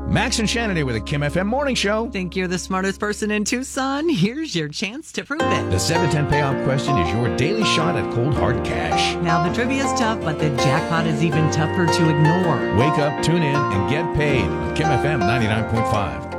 Max and Shannon with a Kim FM morning show. Think you're the smartest person in Tucson? Here's your chance to prove it. The 710 payoff question is your daily shot at cold hard cash. Now, the trivia is tough, but the jackpot is even tougher to ignore. Wake up, tune in, and get paid with Kim FM 99.5.